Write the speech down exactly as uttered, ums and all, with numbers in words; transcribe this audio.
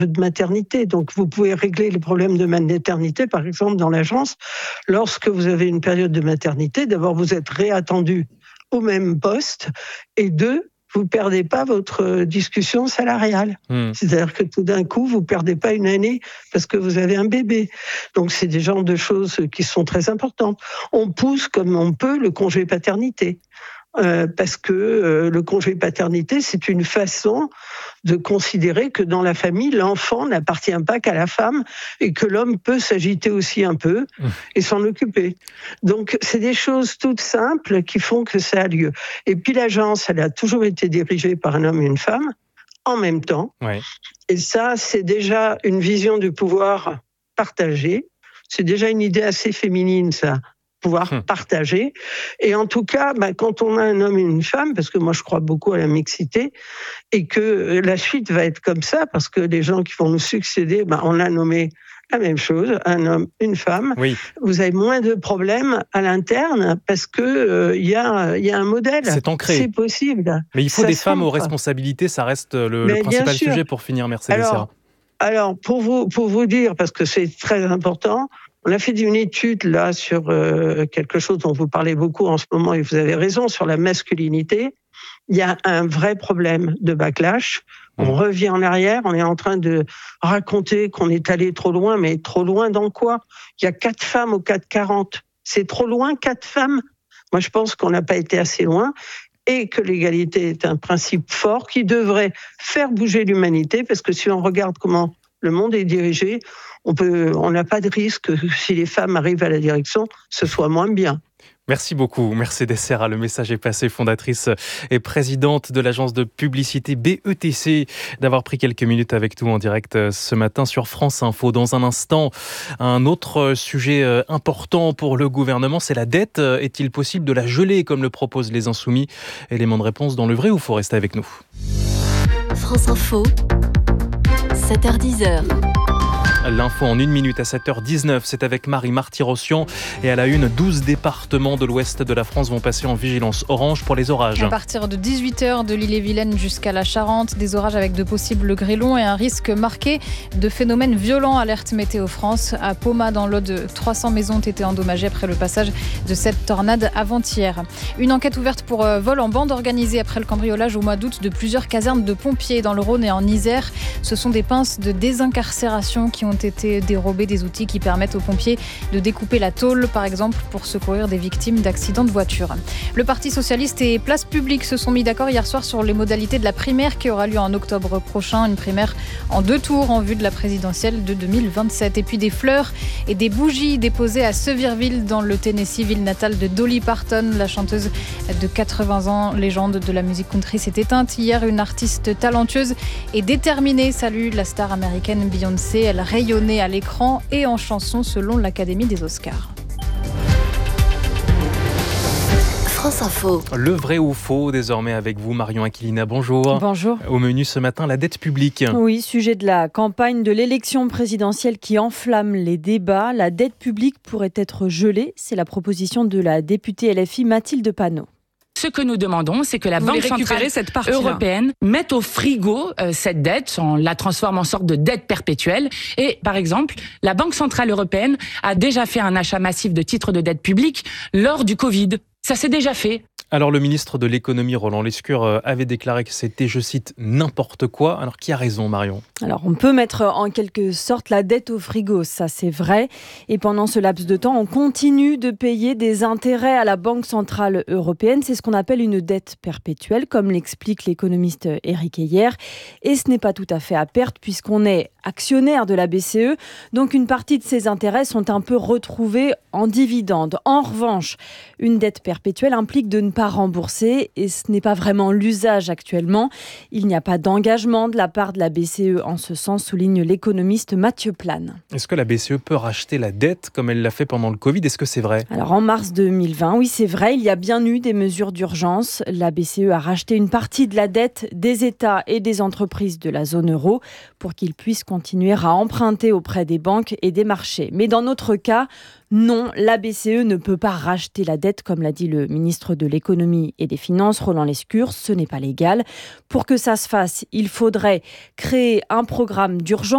de maternité. Donc, vous pouvez régler les problèmes de maternité, par exemple, dans l'agence. Lorsque vous avez une période de maternité, d'abord, vous êtes réattendu au même poste, et deux, vous ne perdez pas votre discussion salariale. Mmh. C'est-à-dire que tout d'un coup, vous ne perdez pas une année parce que vous avez un bébé. Donc, c'est des genres de choses qui sont très importantes. On pousse comme on peut le congé paternité. Euh, parce que euh, le congé paternité, c'est une façon de considérer que dans la famille, l'enfant n'appartient pas qu'à la femme et que l'homme peut s'agiter aussi un peu et s'en occuper. Donc, c'est des choses toutes simples qui font que ça a lieu. Et puis, l'agence, elle a toujours été dirigée par un homme et une femme en même temps. Ouais. Et ça, c'est déjà une vision du pouvoir partagée. C'est déjà une idée assez féminine, ça. Pouvoir hum. partager. Et en tout cas, bah, quand on a un homme et une femme, parce que moi je crois beaucoup à la mixité, et que la suite va être comme ça, parce que les gens qui vont nous succéder, bah, on a nommé la même chose, un homme, une femme. Oui. Vous avez moins de problèmes à l'interne, parce qu'il euh, y, a, y a un modèle. C'est ancré. C'est possible. Mais il faut ça des femmes s'ancre. aux responsabilités, ça reste le, le principal sujet pour finir, Mercedes. Alors, alors pour, vous, pour vous dire, parce que c'est très important, on a fait une étude là sur euh, quelque chose dont vous parlez beaucoup en ce moment, et vous avez raison, sur la masculinité. Il y a un vrai problème de backlash. On revient en arrière, on est en train de raconter qu'on est allé trop loin, mais trop loin dans quoi ? Il y a quatre femmes au quatre quarante. C'est trop loin, quatre femmes ? Moi, je pense qu'on n'a pas été assez loin et que l'égalité est un principe fort qui devrait faire bouger l'humanité, parce que si on regarde comment le monde est dirigé, on peut, on n'a pas de risque que si les femmes arrivent à la direction, ce soit moins bien. Merci beaucoup, Mercedes Serra. Le message est passé, fondatrice et présidente de l'agence de publicité B E T C, d'avoir pris quelques minutes avec nous en direct ce matin sur France Info. Dans un instant, un autre sujet important pour le gouvernement, c'est la dette. Est-il possible de la geler comme le proposent les Insoumis ? Élément de réponse dans le vrai ou faux ? Restez avec nous. France Info, sept heures dix. L'info en une minute à sept heures dix-neuf, c'est avec Marie Marty-Rossian. Et à la une, douze départements de l'ouest de la France vont passer en vigilance orange pour les orages. À partir de dix-huit heures, de l'Ille-et-Vilaine jusqu'à la Charente, des orages avec de possibles grêlons et un risque marqué de phénomènes violents. Alerte Météo France. À Poma, dans l'Aude, trois cents maisons ont été endommagées après le passage de cette tornade avant-hier. Une enquête ouverte pour vol en bande organisée après le cambriolage au mois d'août de plusieurs casernes de pompiers dans le Rhône et en Isère. Ce sont des pinces de désincarcération qui ont ont été dérobés, des outils qui permettent aux pompiers de découper la tôle, par exemple, pour secourir des victimes d'accidents de voiture. Le Parti socialiste et Place Publique se sont mis d'accord hier soir sur les modalités de la primaire qui aura lieu en octobre prochain. Une primaire en deux tours en vue de la présidentielle de deux mille vingt-sept. Et puis des fleurs et des bougies déposées à Sevierville, dans le Tennessee, ville natale de Dolly Parton. La chanteuse de quatre-vingts ans, légende de la musique country, s'est éteinte hier. Une artiste talentueuse et déterminée salue la star américaine Beyoncé. Elle rayonnait à l'écran et en chanson selon l'Académie des Oscars. France Info. Le vrai ou faux, désormais avec vous, Marion Aquilina. Bonjour. Bonjour. Au menu ce matin, la dette publique. Oui, sujet de la campagne de l'élection présidentielle qui enflamme les débats. La dette publique pourrait être gelée. C'est la proposition de la députée L F I Mathilde Panot. Ce que nous demandons, c'est que la Vous Banque centrale européenne mette au frigo euh, cette dette, on la transforme en sorte de dette perpétuelle. Et par exemple, la Banque centrale européenne a déjà fait un achat massif de titres de dette publique lors du Covid. Ça s'est déjà fait. Alors le ministre de l'économie, Roland Lescure, avait déclaré que c'était, je cite, n'importe quoi. Alors qui a raison, Marion ? Alors on peut mettre en quelque sorte la dette au frigo, ça c'est vrai. Et pendant ce laps de temps, on continue de payer des intérêts à la Banque centrale européenne. C'est ce qu'on appelle une dette perpétuelle, comme l'explique l'économiste Éric Heyer. Et ce n'est pas tout à fait à perte puisqu'on est actionnaire de la B C E. Donc une partie de ces intérêts sont un peu retrouvés en dividendes. En revanche, une dette perpétuelle implique de ne pas rembourser et ce n'est pas vraiment l'usage actuellement. Il n'y a pas d'engagement de la part de la B C E en ce sens, souligne l'économiste Mathieu Plane. Est-ce que la B C E peut racheter la dette comme elle l'a fait pendant le Covid ? Est-ce que c'est vrai ? Alors en mars deux mille vingt, oui c'est vrai, il y a bien eu des mesures d'urgence. La B C E a racheté une partie de la dette des États et des entreprises de la zone euro pour qu'ils puissent continuer à emprunter auprès des banques et des marchés. Mais dans notre cas, non, la B C E ne peut pas racheter la dette, comme l'a dit le ministre de l'économie et des finances, Roland Lescure. Ce n'est pas légal. Pour que ça se fasse, il faudrait créer un programme d'urgence